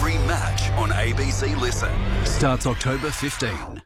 every match on ABC Listen. Starts October 15.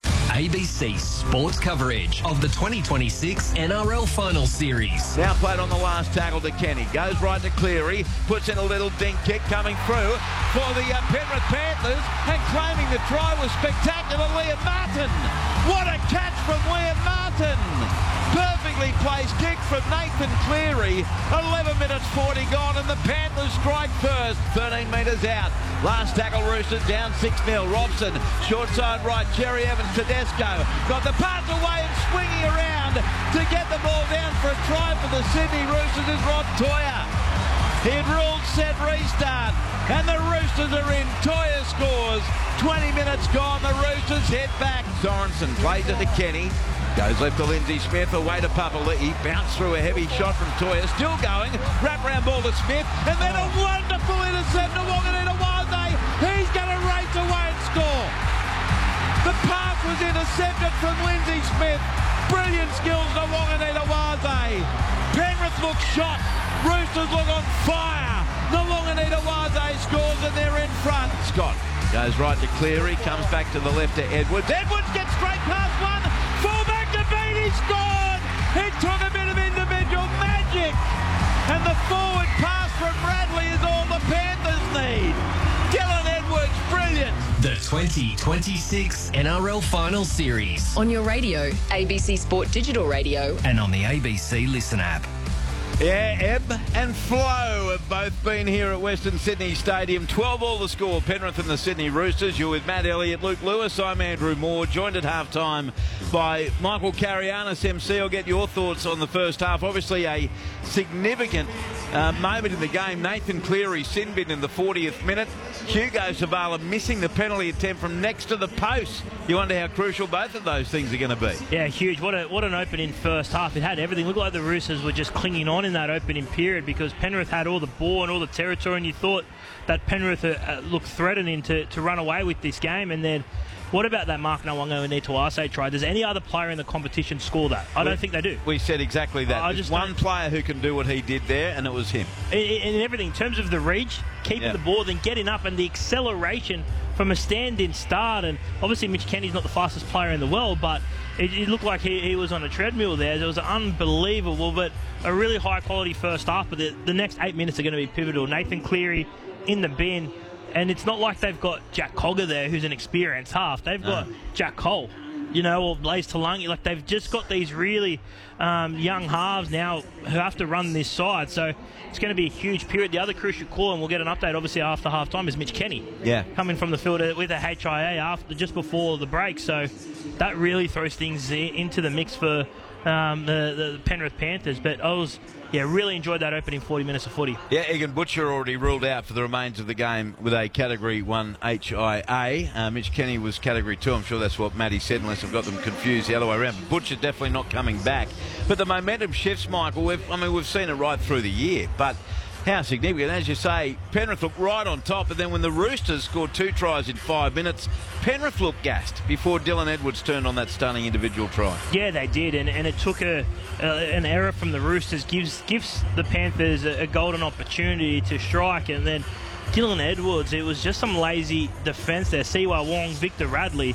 ABC Sports coverage of the 2026 NRL Final Series. Now played on the last tackle to Kenny. Goes right to Cleary. Puts in a little dink kick coming through for the Penrith Panthers. And claiming the try was spectacular, Liam Martin. What a catch from Liam Martin. Perfectly placed kick from Nathan Cleary. 11 minutes 40 gone and the Panthers strike first. 13 metres out. Last tackle Roosters down 6-0. Robson, short side right. Cherry Evans, Tedesco. Got the pass away and swinging around to get the ball down for a try for the Sydney Roosters is Rod Toya. He'd ruled set restart and the Roosters are in. Toya scores. 20 minutes gone. The Roosters head back. Sorensen plays it to Kenny. Goes left to Lindsay Smith, away to Papali'i. Bounced through a heavy shot from Toya. Still going. Wrap round ball to Smith. And then a wonderful intercept to Wanganita-Waze. He's going to race away and score. The pass was intercepted from Lindsay Smith. Brilliant skills to Wanganita-Waze. Penrith look shot. Roosters look on fire. The Wanganita-Waze scores and they're in front. Scott goes right to Cleary. Comes back to the left to Edwards. Edwards gets straight past one. Fullback to Beattie scored. It took a bit of individual magic. And the forward pass from Radley is all the Panthers need. Dylan Edwards, brilliant. The 2026 NRL Final Series. On your radio, ABC Sport Digital Radio. And on the ABC Listen app. Yeah, ebb and flow have both been here at Western Sydney Stadium. 12-all the score, Penrith and the Sydney Roosters. You're with Matt Elliott, Luke Lewis. I'm Andrew Moore, joined at halftime by Michael Carianis, MC. I'll get your thoughts on the first half. Obviously a significant moment in the game. Nathan Cleary sin bin in the 40th minute. Hugo Savala missing the penalty attempt from next to the post. You wonder how crucial both of those things are going to be. Yeah, huge. What an opening first half. It had everything. Looked like the Roosters were just clinging on in that opening period because Penrith had all the ball and all the territory, and you thought that Penrith looked threatening to run away with this game. And then what about that Mark Nawaqanitawase try? Does any other player in the competition score that? I don't think they do. We said exactly that. There's one player who can do what he did there, and it was him. In everything, in terms of the reach, keeping the ball, then getting up, and the acceleration from a stand-in start. And obviously Mitch Kenny's not the fastest player in the world, but it looked like he was on a treadmill there. It was unbelievable, but a really high-quality first half. But the next 8 minutes are going to be pivotal. Nathan Cleary in the bin. And it's not like they've got Jack Cogger there, who's an experienced half. They've got Jack Cole, or Blaze Talangi. Like, they've just got these really young halves now who have to run this side. So it's going to be a huge period. The other crucial call, and we'll get an update obviously after half-time, is Mitch Kenny. Yeah. Coming from the field with a HIA just before the break. So that really throws things into the mix for the Penrith Panthers. But really enjoyed that opening 40 minutes of footy. Yeah, Egan Butcher already ruled out for the remains of the game with a Category 1 HIA. Mitch Kenny was Category 2. I'm sure that's what Matty said, unless I've got them confused the other way around. But Butcher's definitely not coming back. But the momentum shifts, Michael. We've seen it right through the year. But how significant. As you say, Penrith looked right on top, and then when the Roosters scored 2 tries in 5 minutes, Penrith looked gassed before Dylan Edwards turned on that stunning individual try. Yeah, they did, and it took an error from the Roosters, gives the Panthers a golden opportunity to strike, and then Dylan Edwards, it was just some lazy defence there. Siwa Wong, Victor Radley,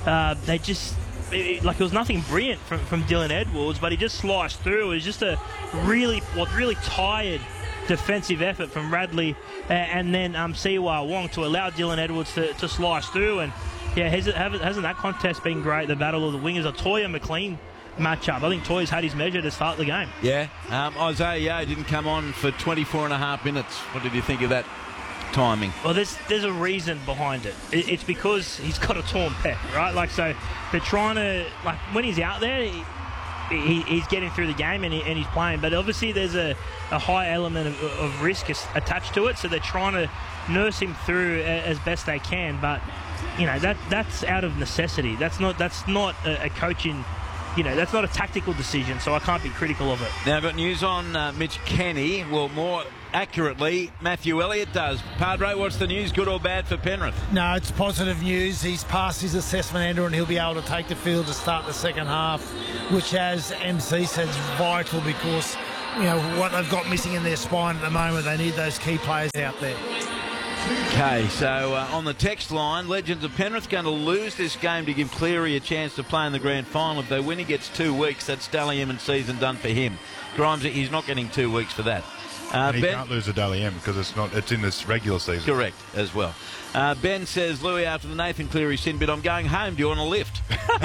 it was nothing brilliant from Dylan Edwards, but he just sliced through. It was just a really tired defensive effort from Radley and then Siwa Wong to allow Dylan Edwards to slice through. And hasn't that contest been great? The battle of the wingers, a Toya McLean matchup. I think Toya's had his measure to start the game. Yeah, Isaiah Yeo didn't come on for 24 and a half minutes. What did you think of that timing? Well, there's a reason behind it. It's because he's got a torn pec, right? So they're trying to, when he's out there, he's getting through the game and he's playing, but obviously there's a high element of risk attached to it, so they're trying to nurse him through as best they can. But that's out of necessity. That's not a coaching. That's not a tactical decision, so I can't be critical of it. Now I've got news on Mitch Kenny. Well, more accurately, Matthew Elliott does. Padre, what's the news, good or bad for Penrith? No, it's positive news. He's passed his assessment, Andrew, and he'll be able to take the field to start the second half, which, as MC said, is vital because, what they've got missing in their spine at the moment, they need those key players out there. Okay, so on the text line, Legends of Penrith going to lose this game to give Cleary a chance to play in the grand final. If they win, he gets 2 weeks. That's Dally M and season done for him. Grimes, he's not getting 2 weeks for that. And he can't lose to Dally M because it's in this regular season. Correct, as well. Ben says, Louis, after the Nathan Cleary sin bit, I'm going home. Do you want a lift?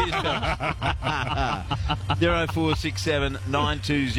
0467 920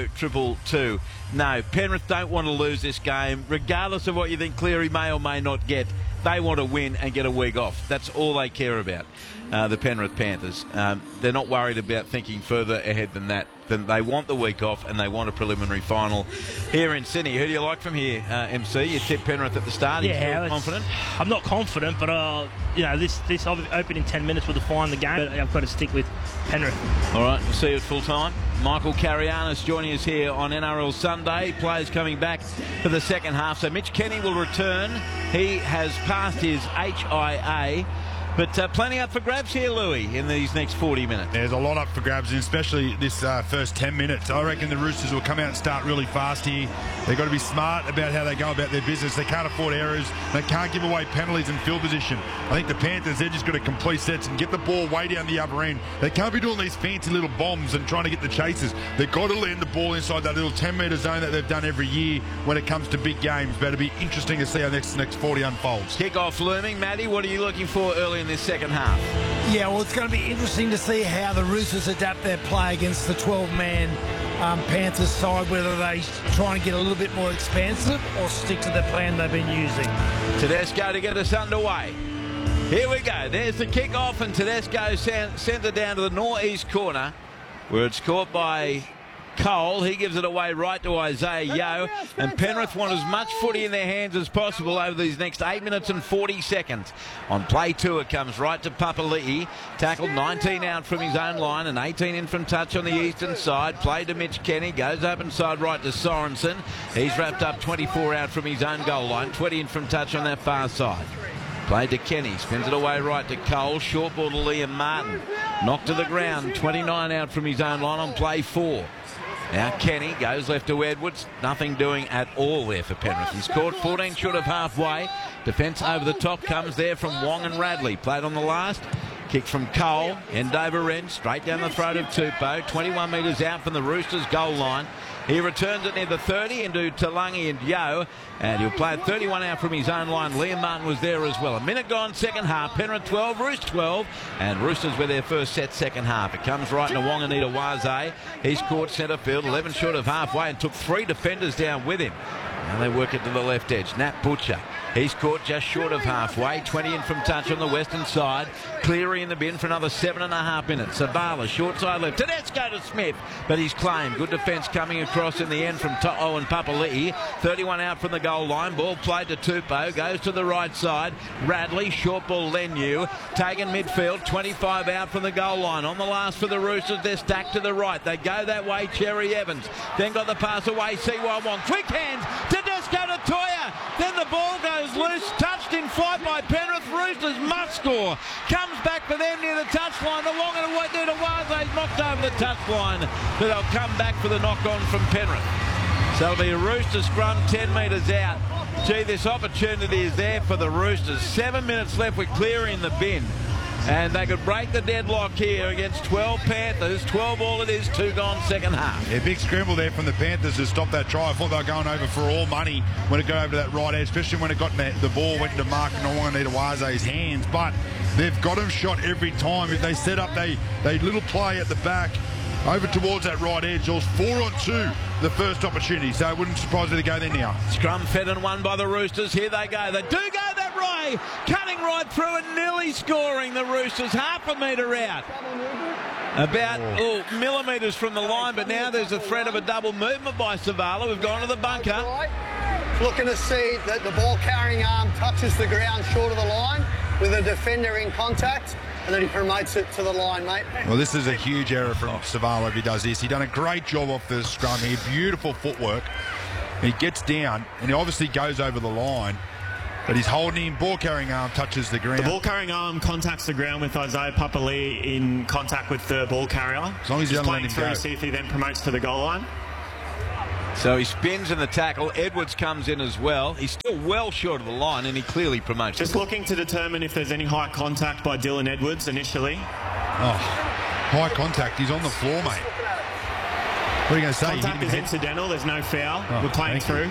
222. No, Penrith don't want to lose this game, regardless of what you think Cleary may or may not get. They want to win and get a week off. That's all they care about, the Penrith Panthers. They're not worried about thinking further ahead than that. They want the week off and they want a preliminary final here in Sydney. Who do you like from here, MC? You tipped Penrith at the start. Yeah, Are you confident? I'm not confident, but this opening 10 minutes will define the game. But I've got to stick with Penrith. All right, we'll see you at full time. Michael Carianis joining us here on NRL Sunday. Players coming back for the second half. So Mitch Kenny will return. He has passed his HIA. But plenty up for grabs here, Louis, in these next 40 minutes. There's a lot up for grabs, especially this first 10 minutes. I reckon the Roosters will come out and start really fast here. They've got to be smart about how they go about their business. They can't afford errors. They can't give away penalties in field position. I think the Panthers, they're just got to complete sets and get the ball way down the other end. They can't be doing these fancy little bombs and trying to get the chases. They've got to land the ball inside that little 10-metre zone that they've done every year when it comes to big games. But it'll be interesting to see how next 40 unfolds. Kick-off looming. Maddie, what are you looking for early in this second half? Yeah, well, it's going to be interesting to see how the Roosters adapt their play against the 12-man Panthers side, whether they try and get a little bit more expansive or stick to the plan they've been using. Tedesco to get us underway. Here we go. There's the kick-off, and Tedesco sends it down to the northeast corner, where it's caught by Cole. He gives it away right to Isaiah Yeo, and Penrith want as much footy in their hands as possible over these next 8 minutes and 40 seconds. On play 2, it comes right to Papali'i, tackled 19 out from his own line and 18 in from touch on the eastern side. Played to Mitch Kenny, goes open side right to Sorensen. He's wrapped up 24 out from his own goal line, 20 in from touch on that far side. Played to Kenny, spins it away right to Cole, short ball to Liam Martin. Knocked to the ground, 29 out from his own line on play 4. Now Kenny goes left to Edwards. Nothing doing at all there for Penrith. He's caught 14 short of halfway. Defence over the top comes there from Wong and Radley. Played on the last. Kick from Cole. End over Wren. Straight down the throat of Tupou. 21 metres out from the Roosters goal line. He returns it near the 30 into Talangi and Yeo. And he'll play it 31 out from his own line. Liam Martin was there as well. A minute gone, second half. Penrith 12, Roosters 12. And Roosters with their first set, second half. It comes right into Wanganita Waze. He's caught centre field, 11 short of halfway, and took 3 defenders down with him. Now they work it to the left edge. Nat Butcher. He's caught just short of halfway. 20 in from touch on the western side. Cleary in the bin for another 7.5 minutes. Savala, short side left. Tedesco to Smith, but he's claimed. Good defence coming across in the end from To'o and Papali'i. 31 out from the goal line. Ball played to Tupou. Goes to the right side. Radley, short ball Leniu. Taken midfield. 25 out from the goal line. On the last for the Roosters, they're stacked to the right. They go that way. Cherry Evans. Then got the pass away. Siwa Wong. Quick hands. Tedesco to Toya. Then the ball goes loose. Touched in flight by Penrith. Roosters must score. Comes back for them near the touchline. The Wong and away there to Waze's knocked over the touchline. But they'll come back for the knock-on from Penrith. So it'll be a Rooster scrum 10 metres out. Gee, this opportunity is there for the Roosters. 7 minutes left with Cleary in the bin. And they could break the deadlock here against 12 Panthers. 12 all it is, 2 gone second half. Yeah, big scramble there from the Panthers to stop that try. I thought they were going over for all money when it got over to that right edge, especially when it got the ball went into Mark Wanganita Waze's hands. But they've got him shot every time. If they set up they little play at the back over towards that right edge, it was 4-on-2 the first opportunity, so it wouldn't surprise me to go there now. Scrum fed and won by the Roosters. Here they go. They do go that way. Cutting right through and nearly scoring the Roosters. Half a metre out. About millimetres from the line, but now there's a threat of a double movement by Savala. We've gone to the bunker. Looking to see that the ball carrying arm touches the ground short of the line with a defender in contact, and then he promotes it to the line, mate. Well, this is a huge error from Savala if he does this. He done a great job off the scrum here. Beautiful footwork. He gets down, and he obviously goes over the line. But he's holding him. Ball carrying arm touches the ground. The ball carrying arm contacts the ground with Isaiah Papali'i in contact with the ball carrier. As long as he doesn't let him go. See if he then promotes to the goal line. So he spins in the tackle. Edwards comes in as well. He's still well short of the line, and he clearly promotes. Just looking to determine if there's any high contact by Dylan Edwards initially. Oh, high contact. He's on the floor, mate. What are you going to say? Contact is incidental. There's no foul. We're playing through.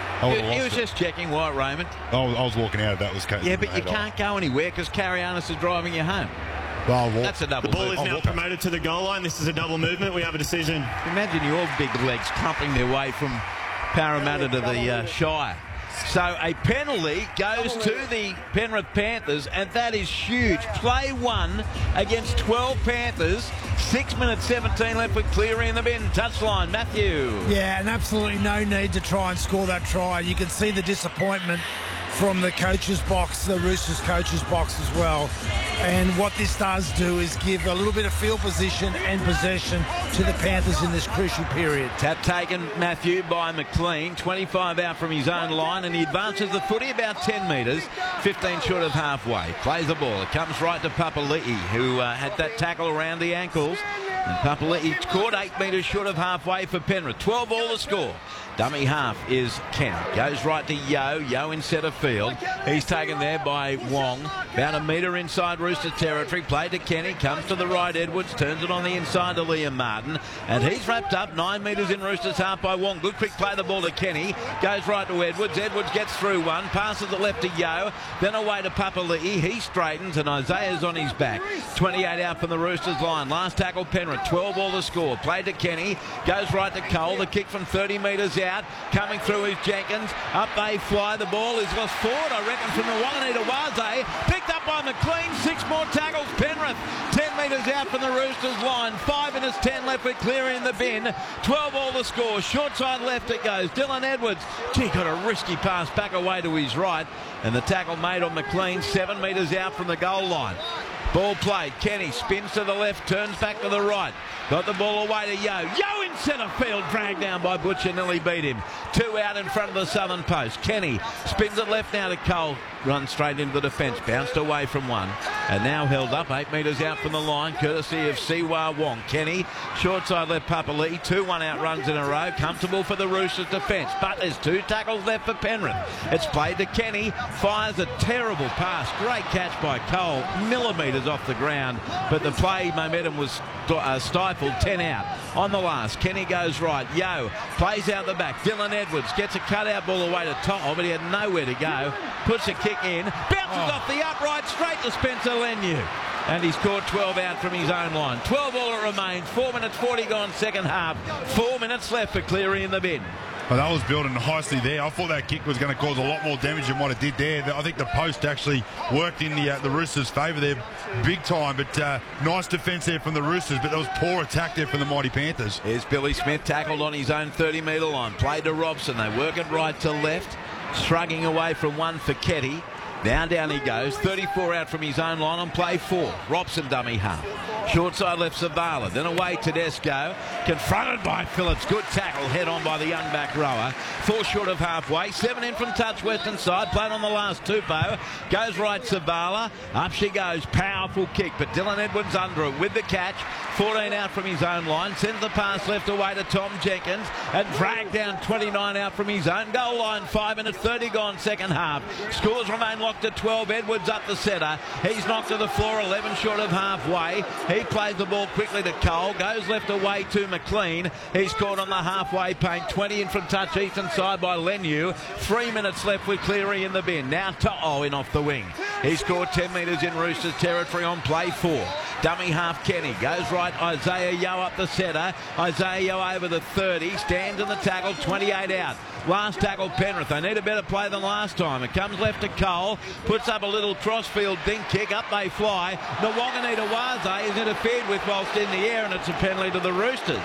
He was just checking, White Raymond. I was walking out of that. Was yeah, but you can't go anywhere because Karianis is driving you home. Well, that's a double. The ball is now promoted to the goal line. This is a double movement. We have a decision. Imagine your big legs clumping their way from Parramatta to the Shire. So a penalty goes to the Penrith Panthers, and that is huge. Play 1 against 12 Panthers. 6 minutes 17 left with Cleary in the bin. Touchline, Matthew. Yeah, and absolutely no need to try and score that try. You can see the disappointment from the coach's box, the Roosters coach's box as well. And what this does do is give a little bit of field position and possession to the Panthers in this crucial period. Tap taken, Matthew, by McLean. 25 out from his own line, and he advances the footy about 10 metres, 15 short of halfway. Plays the ball. It comes right to Papali'i, who had that tackle around the ankles. And Papali'i caught 8 metres short of halfway for Penrith. 12 all to score. Dummy half is Kenny. Goes right to Yo. Yo in centre field. He's taken there by Wong. About a metre inside Rooster territory. Played to Kenny. Comes to the right. Edwards turns it on the inside to Liam Martin. And he's wrapped up 9 metres in Roosters half by Wong. Good quick play the ball to Kenny. Goes right to Edwards. Edwards gets through one. Passes it left to Yo. Then away to Papali'i. He straightens and Isaiah's on his back. 28 out from the Roosters line. Last tackle Penrith. 12 all to score. Played to Kenny. Goes right to Cole. The kick from 30 metres out. Coming through is Jenkins. Up they fly. The ball is lost forward, I reckon, from the Wanganita Waze. Picked up by McLean. 6 more tackles. Penrith 10 metres out from the Roosters line. 5 minutes 10 left with Cleary in the bin. 12 all to score. Short side left it goes. Dylan Edwards. Gee, got a risky pass back away to his right. And the tackle made on McLean. 7 metres out from the goal line. Ball played. Kenny spins to the left, turns back to the right. Got the ball away to Yo. Yo in centre field, dragged down by Butcher, nearly beat him. 2 out in front of the southern post. Kenny spins it left now to Cole. Runs straight into the defence, bounced away from one. And now held up 8 metres out from the line, courtesy of Siwa Wong. Kenny, short side left Papali'i. 2 1-out runs in a row. Comfortable for the Roosters defence. But there's 2 tackles left for Penrith. It's played to Kenny. Fires a terrible pass. Great catch by Cole. Millimetres off the ground. But the play momentum was stifled. 10 out. On the last, Kenny goes right. Yo plays out the back. Dylan Edwards gets a cutout ball away to Tom, but he had nowhere to go. Puts a kick in. Bounces off the upright straight to Spencer Leniu. And he's scored 12 out from his own line. 12 all it remains. 4 minutes 40 gone second half. 4 minutes left for Cleary in the bin. Well, that was building nicely there. I thought that kick was going to cause a lot more damage than what it did there. I think the post actually worked in the Roosters' favour there big time. But nice defence there from the Roosters, but there was poor attack there from the mighty Panthers. Here's Billy Smith tackled on his own 30-metre line. Played to Robson. They work it right to left. Shrugging away from one for Ketty. Now down he goes. 34 out from his own line on play 4. Robson dummy half. Short side left Zavala. Then away Tedesco. Confronted by Phillips. Good tackle. Head on by the young back rower. 4 short of halfway. 7 in from touch western side. Played on the last Tupou. Goes right Zavala. Up she goes. Powerful kick. But Dylan Edwards under it with the catch. 14 out from his own line. Sends the pass left away to Tom Jenkins. And dragged down 29 out from his own goal line. 5 minutes 30 gone second half. Scores remain locked at 12. Edwards up the centre. He's knocked to the floor. 11 short of halfway. He plays the ball quickly to Cole. Goes left away to McLean. He's caught on the halfway paint. 20 in from touch eastern side by Leniu. 3 minutes left with Cleary in the bin. Now To'o in off the wing. He scored 10 metres in Roosters territory on play 4. Dummy half Kenny. Goes right Isaiah Yo up the centre. Isaiah Yo over the 30. Stands in the tackle. 28 out. Last tackle Penrith. They need a better play than last time. It comes left to Cole. Puts up a little crossfield dink kick. Up they fly. The Wanganita Waze is interfered with whilst in the air, and it's a penalty to the Roosters.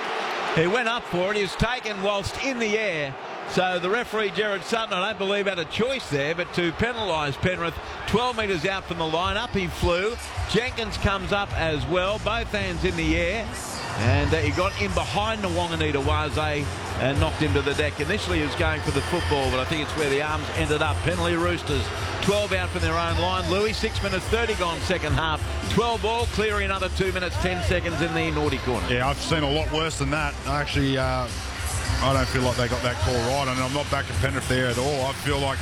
He went up for it. He was taken whilst in the air. So the referee, Gerard Sutton, I don't believe had a choice there, but to penalise Penrith. 12 metres out from the line. Up he flew. Jenkins comes up as well. Both hands in the air. And he got in behind the Wanganita Waze and knocked him to the deck. Initially he was going for the football, but I think it's where the arms ended up. Penalty Roosters. 12 out from their own line. Louis, 6 minutes 30 gone second half. 12 all. Cleary another 2 minutes 10 seconds in the naughty corner. Yeah, I've seen a lot worse than that. I actually I don't feel like they got that call right, and I'm not backing Penrith there at all. I feel like